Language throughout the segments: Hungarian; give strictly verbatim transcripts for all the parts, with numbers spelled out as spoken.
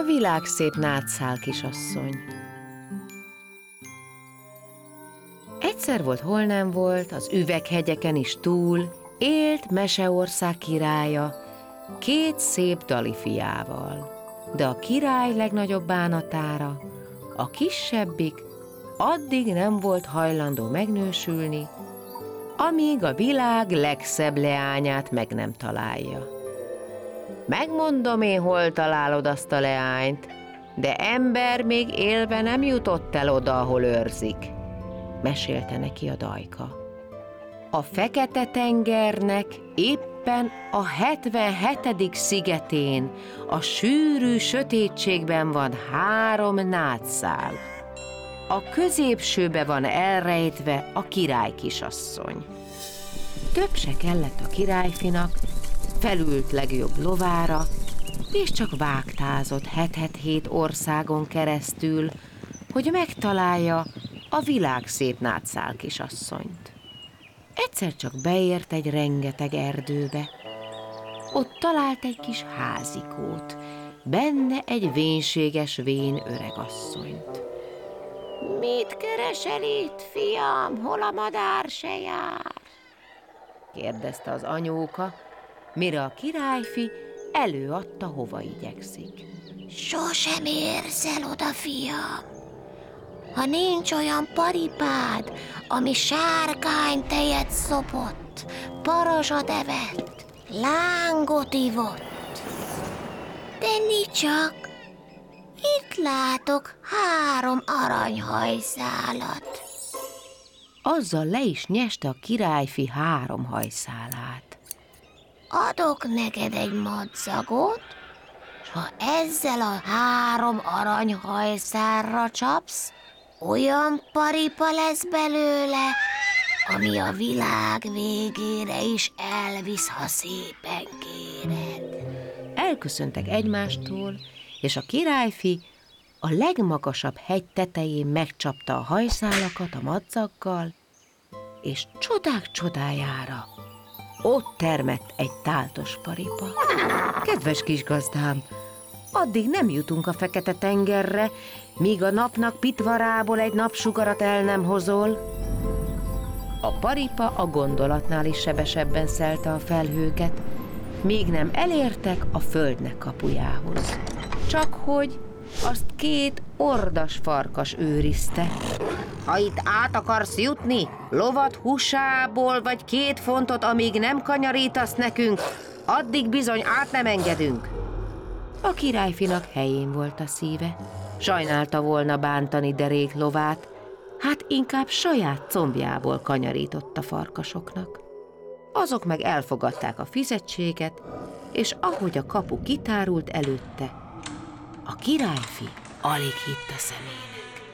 A világszép nátszál kisasszony. Egyszer volt, hol nem volt, az üveghegyeken is túl, élt Meseország királya, két szép dali fiával. De a király legnagyobb bánatára a kisebbik addig nem volt hajlandó megnősülni, amíg a világ legszebb leányát meg nem találja. Megmondom én, hol találod azt a leányt, de ember még élve nem jutott el oda, ahol őrzik, mesélte neki a dajka. A Fekete-tengernek éppen a hetvenhetedik szigetén, a sűrű sötétségben van három nátszál. A középsőbe van elrejtve a király kisasszony. Több se kellett a királyfinak, felült legjobb lovára, és csak vágtázott het-het-hét országon keresztül, hogy megtalálja a világszép nátszál kisasszonyt. Egyszer csak beért egy rengeteg erdőbe. Ott talált egy kis házikót, benne egy vénséges vén öregasszonyt. Mit keresel itt, fiam, hol a madár se jár? Kérdezte az anyóka, mire a királyfi előadta, hova igyekszik. Sosem érsz el oda, fiam. Ha nincs olyan paripád, ami sárkány tejet szopott, parazsat evett, lángot ivott. Tenni csak, itt látok három aranyhajszálat. Azzal le is nyeste a királyfi három hajszálát. Adok neked egy madzagot, s ha ezzel a három aranyhajszálra csapsz, olyan paripa lesz belőle, ami a világ végére is elvisz, ha szépen kéred. Elköszöntek egymástól, és a királyfi a legmagasabb hegy tetején megcsapta a hajszálakat a madzaggal, és csodák csodájára ott termett egy táltos paripa. Kedves kis gazdám, addig nem jutunk a Fekete-tengerre, míg a napnak pitvarából egy napsugarat el nem hozol. A paripa a gondolatnál is sebesebben szelte a felhőket, míg nem elértek a földnek kapujához. Csak hogy azt két ordas farkas őrizte. Ha itt át akarsz jutni, lovat húsából vagy két fontot, amíg nem kanyarítasz nekünk, addig bizony át nem engedünk. A királyfinak helyén volt a szíve. Sajnálta volna bántani derék lovát, hát inkább saját combjából kanyarított a farkasoknak. Azok meg elfogadták a fizetséget, és ahogy a kapu kitárult előtte, a királyfi alig hitt a szemének.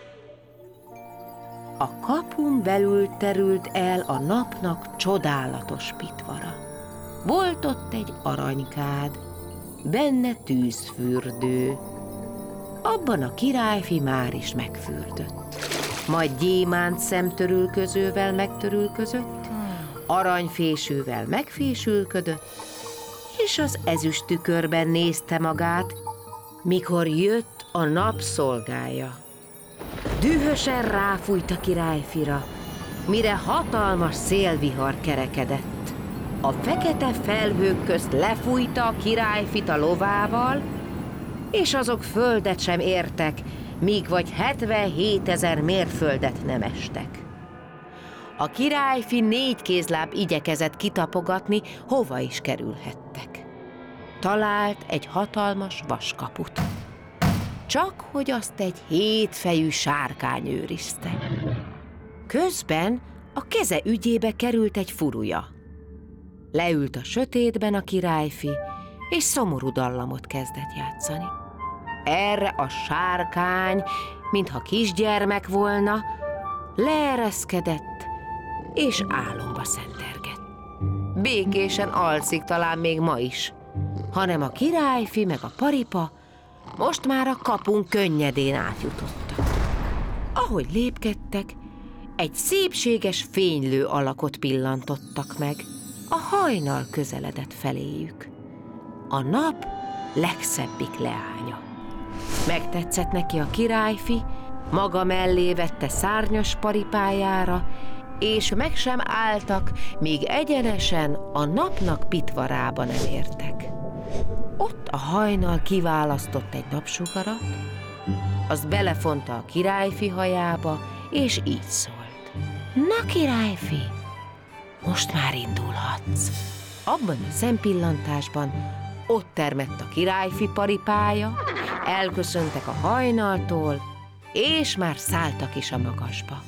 A kapun belül terült el a napnak csodálatos pitvara. Volt ott egy aranykád, benne tűzfürdő. Abban a királyfi már is megfürdött. Majd gyémánt szemtörülközővel megtörülközött, aranyfésűvel megfésülködött, és az ezüst tükörben nézte magát, mikor jött a napszolgája. Dühösen ráfújt a királyfira, mire hatalmas szélvihar kerekedett. A fekete felhők közt lefújta a királyfit a lovával, és azok földet sem értek, míg vagy hetvenhétezer mérföldet nem estek. A királyfi négy kézláb igyekezett kitapogatni, hova is kerülhettek. Talált egy hatalmas vaskaput. Csak hogy azt egy hétfejű sárkány őrizte. Közben a keze ügyébe került egy furuja. Leült a sötétben a királyfi, és szomorú dallamot kezdett játszani. Erre a sárkány, mintha kisgyermek volna, leereszkedett, és álomba szentergett. Békésen alszik talán még ma is, hanem a királyfi meg a paripa most már a kapun könnyedén átjutottak. Ahogy lépkedtek, egy szépséges fénylő alakot pillantottak meg. A hajnal közeledett feléjük. A nap legszebbik leánya. Megtetszett neki a királyfi, maga mellé vette szárnyas paripájára, és meg sem álltak, míg egyenesen a napnak pitvarába nem értek. Ott a hajnal kiválasztott egy napsugarat, azt belefonta a királyfi hajába, és így szólt: Na, királyfi, most már indulhatsz. Abban a szempillantásban ott termett a királyfi paripája, elköszöntek a hajnaltól, és már szálltak is a magasba.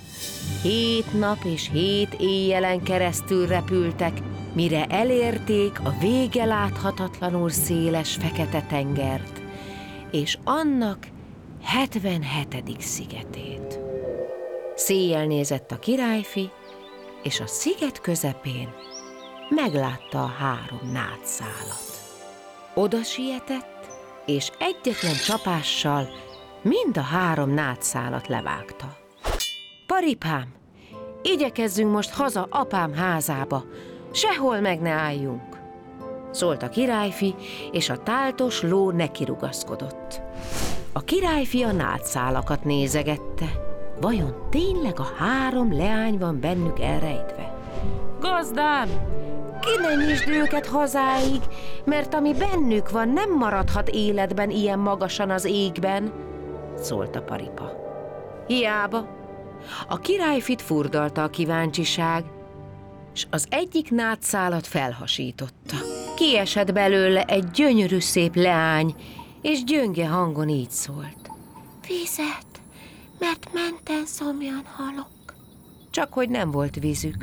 Hét nap és hét éjjelen keresztül repültek, mire elérték a vége láthatatlanul széles fekete tengert, és annak hetvenhetedik szigetét. Széjjel nézett a királyfi, és a sziget közepén meglátta a három nátszálat. Oda sietett, és egyetlen csapással mind a három nátszálat levágta. Paripám, igyekezzünk most haza apám házába, sehol meg ne álljunk, szólt a királyfi, és a táltos ló nekirugaszkodott. A királyfi a nátszálakat nézegette, vajon tényleg a három leány van bennük elrejtve? Gazdám, ki ne nyisd őket hazáig, mert ami bennük van, nem maradhat életben ilyen magasan az égben, szólt a paripa. Hiába. A királyfit furdalta a kíváncsiság, s az egyik nátszálat felhasította. Kiesett belőle egy gyönyörű szép leány, és gyönge hangon így szólt: Vizet, mert menten szomjan halok. Csak hogy nem volt vízük,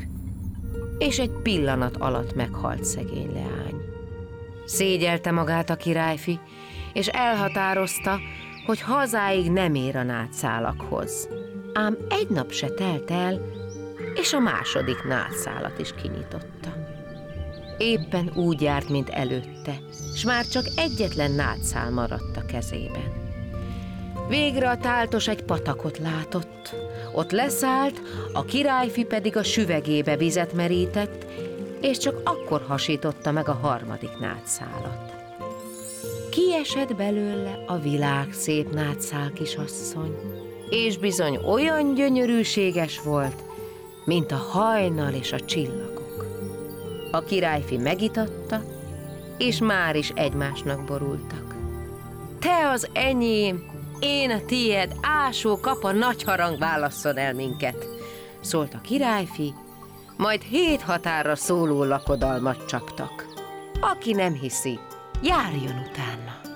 és egy pillanat alatt meghalt szegény leány. Szégyelte magát a királyfi, és elhatározta, hogy hazáig nem ér a nátszálakhoz. Ám egy nap se telt el, és a második nátszálat is kinyitotta. Éppen úgy járt, mint előtte, s már csak egyetlen nátszál maradt a kezében. Végre a táltos egy patakot látott. Ott leszállt, a királyfi pedig a süvegébe vizet merített, és csak akkor hasította meg a harmadik nátszálat. Kiesett belőle a világ szép nátszál kisasszony, és bizony olyan gyönyörűséges volt, mint a hajnal és a csillagok. A királyfi megitatta, és már is egymásnak borultak. Te az enyém, én a tiéd, ásó kapa nagy harang válasszon el minket, szólt a királyfi, majd hét határra szóló lakodalmat csaptak. Aki nem hiszi, járjon utána.